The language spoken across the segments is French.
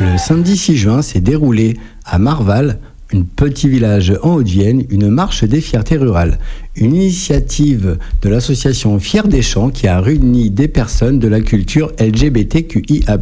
Le samedi 6 juin s'est déroulé à Marval, un petit village en Haute-Vienne, une marche des fiertés rurales. Une initiative de l'association Fiers des Champs qui a réuni des personnes de la culture LGBTQIA+.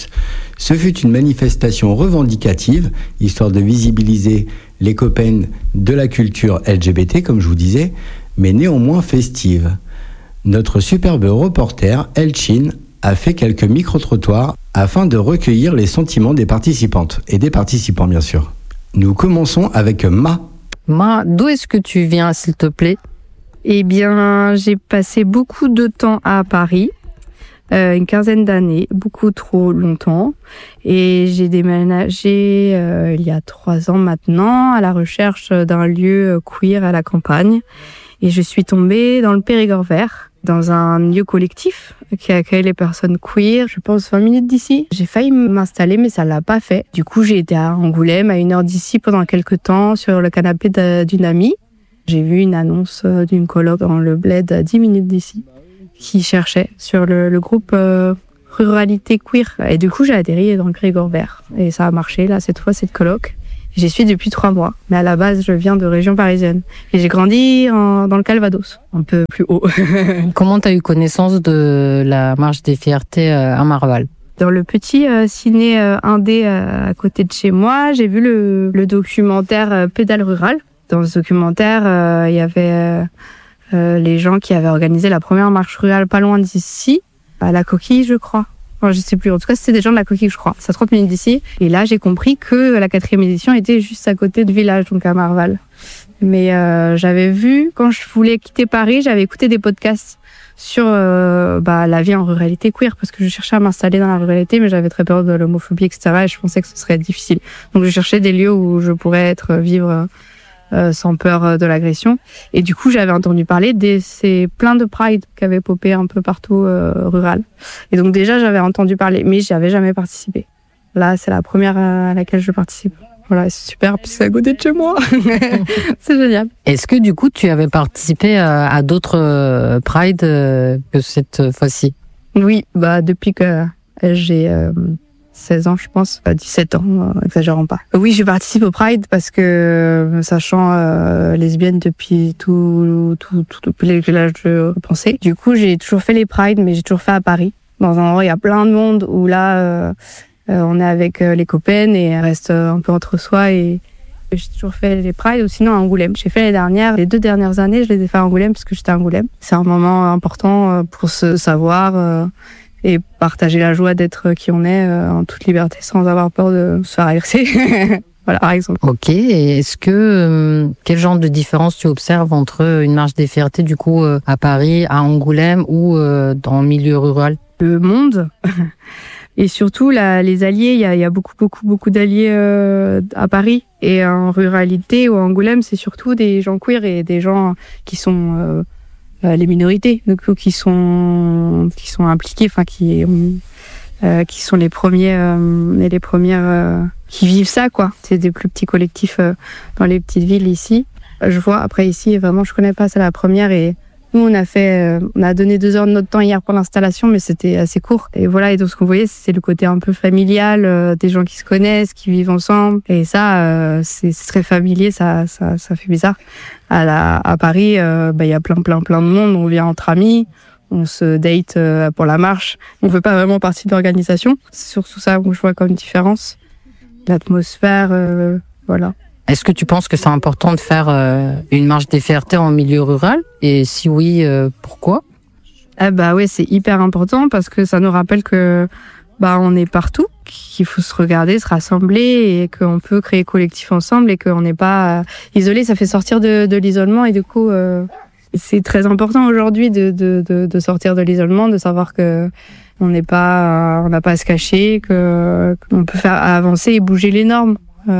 Ce fut une manifestation revendicative, histoire de visibiliser les copains de la culture LGBT, comme je vous disais, mais néanmoins festive. Notre superbe reporter, Elchin, a fait quelques micro-trottoirs afin de recueillir les sentiments des participantes et des participants, bien sûr. Nous commençons avec Ma. Ma, d'où est-ce que tu viens, s'il te plaît ? Eh bien, j'ai passé beaucoup de temps à Paris, une quinzaine d'années, beaucoup trop longtemps. Et j'ai déménagé il y a 3 ans maintenant, à la recherche d'un lieu queer à la campagne. Et je suis tombée dans le Périgord vert, dans un lieu collectif qui accueille les personnes queer, je pense 20 minutes d'ici. J'ai failli m'installer, mais ça l'a pas fait. Du coup, j'ai été à Angoulême, à 1 heure d'ici, pendant quelques temps, sur le canapé d'une amie. J'ai vu une annonce d'une coloc dans le bled à 10 minutes d'ici, qui cherchait sur le groupe Ruralité Queer. Et du coup, j'ai atterri dans le Périgord vert. Et ça a marché, là, cette fois, cette coloc. J'y suis depuis 3 mois. Mais à la base, je viens de région parisienne. Et j'ai grandi dans le Calvados, un peu plus haut. Comment tu as eu connaissance de la marche des fiertés à Marval ? Dans le petit ciné indé à côté de chez moi, j'ai vu le documentaire Pédale rurale. Dans ce documentaire, il y avait les gens qui avaient organisé la première marche rurale pas loin d'ici, à la Coquille, je crois. Enfin, je sais plus. En tout cas, c'était des gens de la Coquille, je crois. C'est à 30 minutes d'ici. Et là, j'ai compris que la 4e édition était juste à côté du village, donc à Marval. Mais j'avais vu, quand je voulais quitter Paris, j'avais écouté des podcasts sur la vie en ruralité queer, parce que je cherchais à m'installer dans la ruralité, mais j'avais très peur de l'homophobie, etc. Et je pensais que ce serait difficile. Donc, je cherchais des lieux où je pourrais vivre sans peur de l'agression. Et du coup, j'avais entendu parler c'est plein de pride qui avaient popé un peu partout rural. Et donc déjà, j'avais entendu parler, mais j'avais jamais participé. Là, c'est la première à laquelle je participe. Voilà, c'est super, puis c'est à côté de chez moi. C'est génial. Est-ce que du coup, tu avais participé à d'autres prides que cette fois-ci ? Oui, depuis que j'ai 16 ans, je pense, 17 ans, exagérons pas. Oui, je participe au Pride parce que, sachant lesbienne depuis depuis l'âge de penser. Du coup, j'ai toujours fait les Prides, mais j'ai toujours fait à Paris, dans un endroit où il y a plein de monde, où là, on est avec les copaines et on reste un peu entre soi. Et j'ai toujours fait les Prides, ou sinon à Angoulême. J'ai fait les 2 dernières années, je les ai fait à Angoulême parce que j'étais à Angoulême. C'est un moment important pour se savoir et partager la joie d'être qui on est en toute liberté sans avoir peur de se faire agresser. Voilà, par exemple. Ok, et est-ce que quel genre de différence tu observes entre une marche des fiertés du coup à Paris, à Angoulême ou dans le milieu rural ? Le monde et surtout les alliés, il y a beaucoup d'alliés à Paris et en ruralité ou à Angoulême, c'est surtout des gens queer et des gens qui sont les minorités, donc qui sont impliqués, enfin qui sont les premiers et les premières qui vivent ça, quoi. C'est des plus petits collectifs dans les petites villes ici. Je vois après ici, vraiment, je connais pas, c'est la première et nous on a donné 2 heures de notre temps hier pour l'installation, mais c'était assez court. Et voilà, et donc ce qu'on voyait, c'est le côté un peu familial, des gens qui se connaissent, qui vivent ensemble. Et ça, c'est très familier, ça fait bizarre. À Paris, il y a plein de monde, on vient entre amis, on se date pour la marche. On fait pas vraiment partie de l'organisation. C'est surtout ça où je vois comme différence. L'atmosphère, voilà. Est-ce que tu penses que c'est important de faire une marche des fiertés en milieu rural ? Et si oui, pourquoi ? Oui, c'est hyper important parce que ça nous rappelle que on est partout, qu'il faut se regarder, se rassembler et qu'on peut créer collectif ensemble et qu'on n'est pas isolé. Ça fait sortir de l'isolement et du coup, c'est très important aujourd'hui de sortir de l'isolement, de savoir que on n'a pas à se cacher, qu'on peut faire avancer et bouger les normes.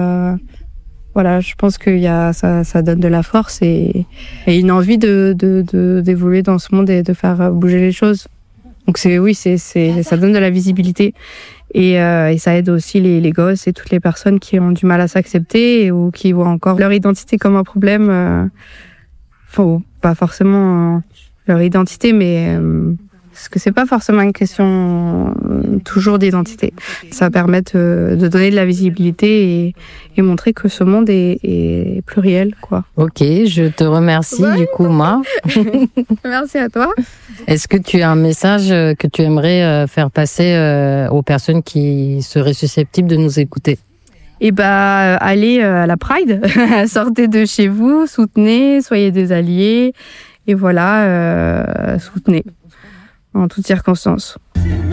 Voilà, je pense que ça donne de la force et une envie d'évoluer dans ce monde et de faire bouger les choses. Donc ça donne de la visibilité et ça aide aussi les gosses et toutes les personnes qui ont du mal à s'accepter ou qui voient encore leur identité comme un problème. Pas forcément leur identité, mais Parce que c'est pas forcément une question toujours d'identité. Ça va permettre de donner de la visibilité et montrer que ce monde est pluriel, quoi. Ok, je te remercie du coup, Ma. Merci à toi. Est-ce que tu as un message que tu aimerais faire passer aux personnes qui seraient susceptibles de nous écouter? Et allez à la Pride, sortez de chez vous, soutenez, soyez des alliés, et voilà, soutenez en toutes circonstances.